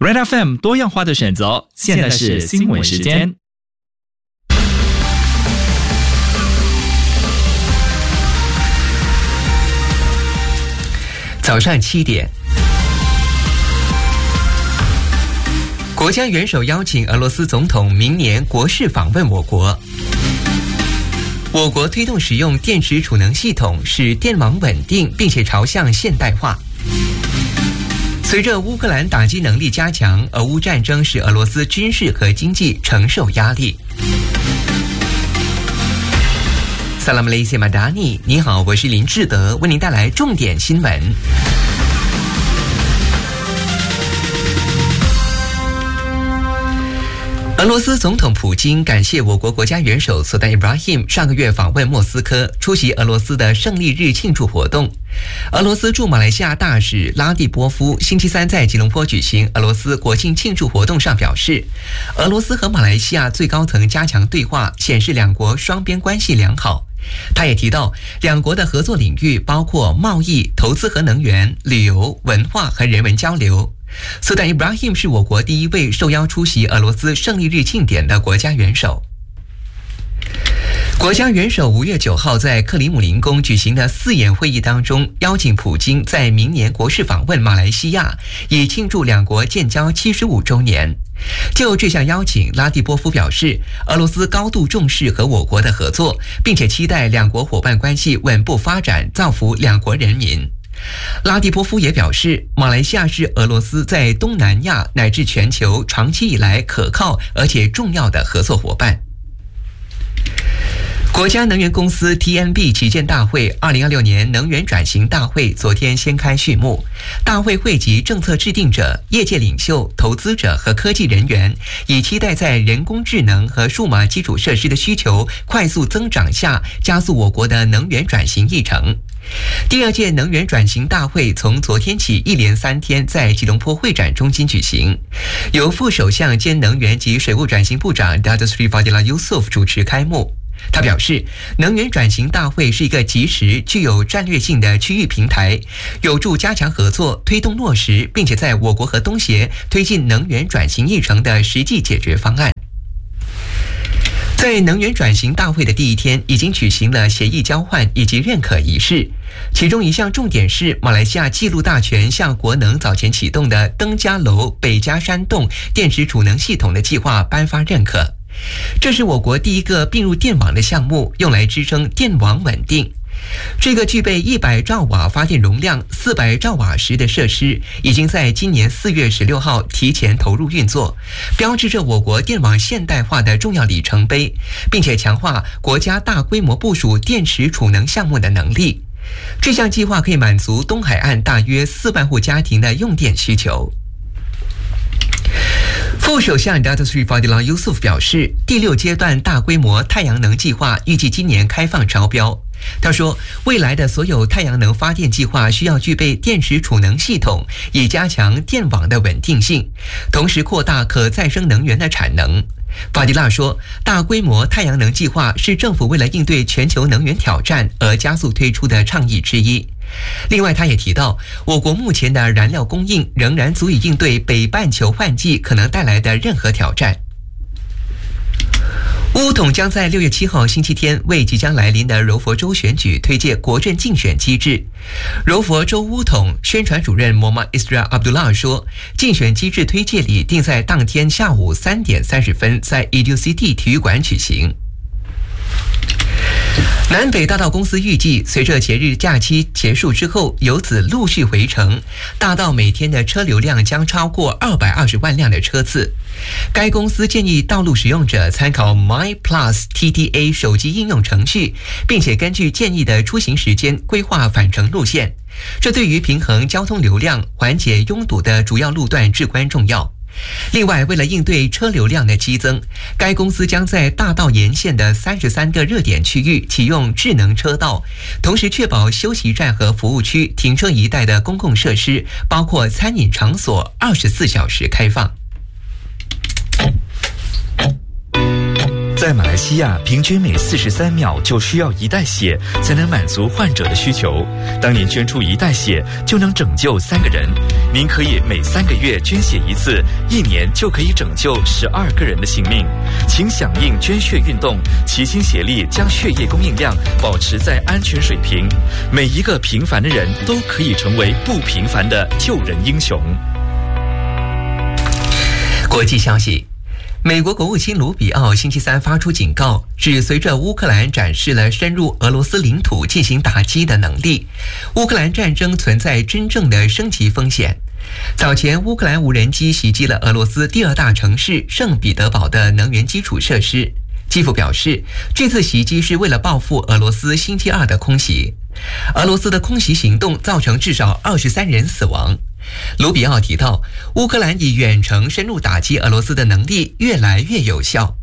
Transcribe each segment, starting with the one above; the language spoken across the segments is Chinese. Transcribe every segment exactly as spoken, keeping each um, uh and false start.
Red F M 多样化的选择，现在是新闻时间。 早上七点，国家元首邀请俄罗斯总统明年国事访问我国。我国推动使用电池储能系统，使电网稳定，并且朝向现代化。随着乌克兰打击能力加强，俄乌战争使俄罗斯军事和经济承受压力。萨拉姆雷西马达尼，你好，我是林志德，为您带来重点新闻。俄罗斯总统普京感谢我国国家元首苏丹伊布拉欣上个月访问莫斯科，出席俄罗斯的胜利日庆祝活动。俄罗斯驻马来西亚大使拉蒂波夫星期三在吉隆坡举行俄罗斯国庆庆祝活动上表示，俄罗斯和马来西亚最高层加强对话，显示两国双边关系良好。他也提到，两国的合作领域包括贸易、投资和能源、旅游、文化和人文交流。苏丹伊布拉欣是我国第一位受邀出席俄罗斯胜利日庆典的国家元首。国家元首五月九号在克里姆林宫举行的四眼会议当中，邀请普京在明年国事访问马来西亚，以庆祝两国建交七十五周年。就这项邀请，拉蒂波夫表示，俄罗斯高度重视和我国的合作，并且期待两国伙伴关系稳步发展，造福两国人民。拉蒂波夫也表示，马来西亚是俄罗斯在东南亚乃至全球长期以来可靠而且重要的合作伙伴。国家能源公司 T N B 旗舰大会二零二六年能源转型大会昨天掀开序幕。大会汇集政策制定者、业界领袖、投资者和科技人员，以期待在人工智能和数码基础设施的需求快速增长下，加速我国的能源转型议程。第二届能源转型大会从昨天起一连三天在吉隆坡会展中心举行，由副首相兼能源及水务转型部长 Datuk Seri Fadilah Yusof 主持开幕。他表示，能源转型大会是一个及时、具有战略性的区域平台，有助加强合作，推动落实，并且在我国和东协推进能源转型议程的实际解决方案。在能源转型大会的第一天，已经举行了协议交换以及认可仪式，其中一项重点是马来西亚记录大全向国能早前启动的登嘉楼北嘉山洞电池储能系统的计划颁发认可。这是我国第一个并入电网的项目，用来支撑电网稳定。这个具备一百兆瓦发电容量、四百兆瓦时的设施，已经在今年四月十六号提前投入运作，标志着我国电网现代化的重要里程碑，并且强化国家大规模部署电池储能项目的能力。这项计划可以满足东海岸大约四万户家庭的用电需求。副首相 Datuk Seri Fadilah Yusof 表示，第六阶段大规模太阳能计划预计今年开放招标。他说，未来的所有太阳能发电计划需要具备电池储能系统，以加强电网的稳定性，同时扩大可再生能源的产能。法迪拉说，大规模太阳能计划是政府为了应对全球能源挑战而加速推出的倡议之一。另外，他也提到，我国目前的燃料供应仍然足以应对北半球换季可能带来的任何挑战。巫统将在六月七号星期天为即将来临的柔佛州选举推介国阵竞选机制。柔佛州巫统宣传主任 Muhammad Isra Abdullah 说，竞选机制推介礼定在当天下午三点三十分在 E D U C D 体育馆举行。南北大道公司预计，随着节日假期结束之后，由此陆续回程，大道每天的车流量将超过二百二十万辆的车次。该公司建议道路使用者参考 MyPlus T T A 手机应用程序，并且根据建议的出行时间规划返程路线。这对于平衡交通流量、缓解拥堵的主要路段至关重要。另外，为了应对车流量的激增，该公司将在大道沿线的三十三个热点区域启用智能车道，同时确保休息站和服务区停车一带的公共设施，包括餐饮场所，二十四小时开放。 在马来西亚，平均每四十三秒就需要一袋血才能满足患者的需求。当您捐出一袋血，就能拯救三个人。您可以每三个月捐血一次，一年就可以拯救十二个人的性命。请响应捐血运动，齐心协力将血液供应量保持在安全水平。每一个平凡的人都可以成为不平凡的救人英雄。 国际消息，美国国务卿卢比奥星期三发出警告，指随着乌克兰展示了深入俄罗斯领土进行打击的能力，乌克兰战争存在真正的升级风险。早前乌克兰无人机袭击了俄罗斯第二大城市圣彼得堡的能源基础设施。基辅表示，这次袭击是为了报复俄罗斯星期二的空袭。俄罗斯的空袭行动造成至少二十三人死亡。卢比奥提到，乌克兰以远程深入打击俄罗斯的能力越来越有效。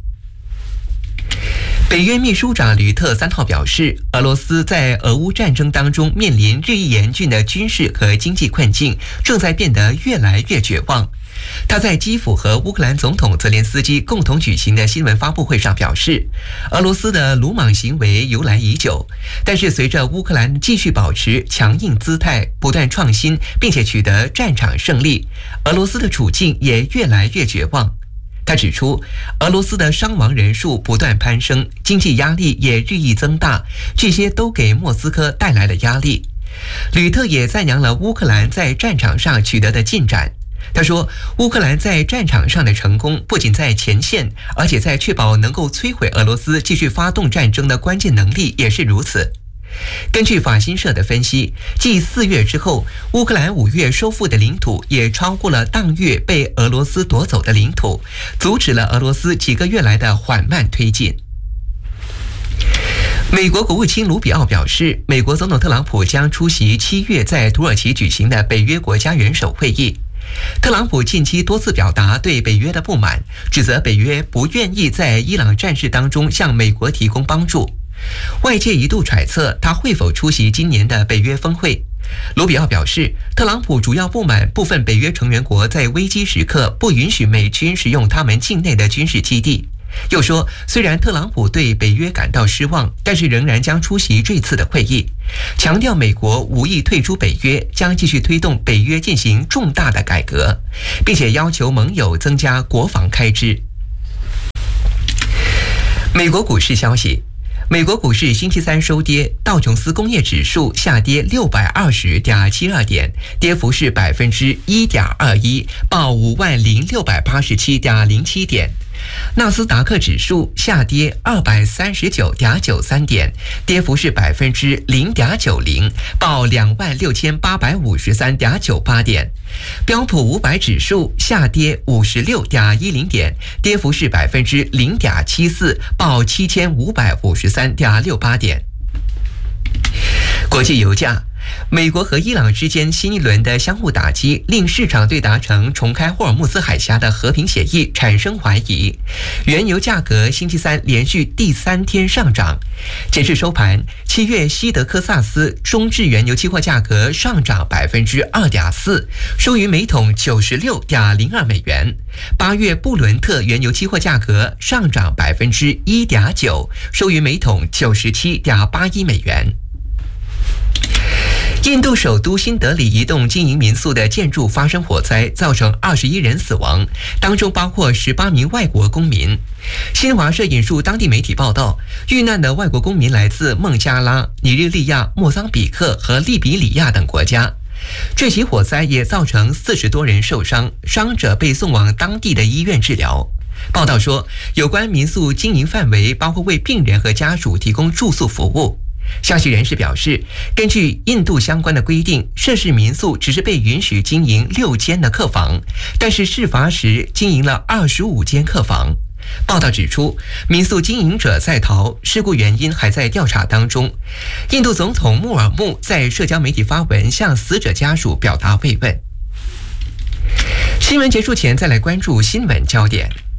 北约秘书长吕特三号表示，俄罗斯在俄乌战争当中面临日益严峻的军事和经济困境，正在变得越来越绝望。他在基辅和乌克兰总统泽连斯基共同举行的新闻发布会上表示，俄罗斯的鲁莽行为由来已久，但是随着乌克兰继续保持强硬姿态，不断创新，并且取得战场胜利，俄罗斯的处境也越来越绝望。他指出，俄罗斯的伤亡人数不断攀升，经济压力也日益增大，这些都给莫斯科带来了压力。吕特也赞扬了乌克兰在战场上取得的进展。他说，乌克兰在战场上的成功不仅在前线，而且在确保能够摧毁俄罗斯继续发动战争的关键能力也是如此。根据法新社的分析，继四月之后，乌克兰五月收复的领土也超过了当月被俄罗斯夺走的领土，阻止了俄罗斯几个月来的缓慢推进。美国国务卿卢比奥表示，美国总统特朗普将出席七月在土耳其举行的北约国家元首会议。特朗普近期多次表达对北约的不满，指责北约不愿意在伊朗战事当中向美国提供帮助。外界一度揣测他会否出席今年的北约峰会。卢比奥表示，特朗普主要不满部分北约成员国在危机时刻不允许美军使用他们境内的军事基地。又说，虽然特朗普对北约感到失望，但是仍然将出席这次的会议，强调美国无意退出北约，将继续推动北约进行重大的改革，并且要求盟友增加国防开支。美国股市消息，美国股市星期三收跌，道琼斯工业指数下跌六百二十点七二点，跌幅是百分之一点二一，报五万零六百八十七点零七点。纳斯达克指数下跌二百三十九点九三点，跌幅是百分之零点九零，报两万六千八百五十三点九八点。标普五百指数下跌五十六点一零点，跌幅是百分之零点七四，报七千五百五十三点六八点。国际油价，美国和伊朗之间新一轮的相互打击，令市场对达成重开霍尔木兹海峡的和平协议产生怀疑。原油价格星期三连续第三天上涨。截至收盘，七月西德克萨斯中质原油期货价格上涨百分之二点四，收于每桶九十六点零二美元。八月布伦特原油期货价格上涨百分之一点九，收于每桶九十七点八一美元。印度首都新德里一栋经营民宿的建筑发生火灾，造成二十一人死亡，当中包括十八名外国公民。新华社引述当地媒体报道，遇难的外国公民来自孟加拉、尼日利亚、莫桑比克和利比里亚等国家。这起火灾也造成四十多人受伤，伤者被送往当地的医院治疗。报道说，有关民宿经营范围包括为病人和家属提供住宿服务。消息人士表示，根据印度相关的规定，涉事民宿只是被允许经营六间的客房，但是事发时经营了二十五间客房。报道指出，民宿经营者在逃，事故原因还在调查当中。印度总统穆尔穆在社交媒体发文向死者家属表达慰问。新闻结束前，再来关注新闻焦点。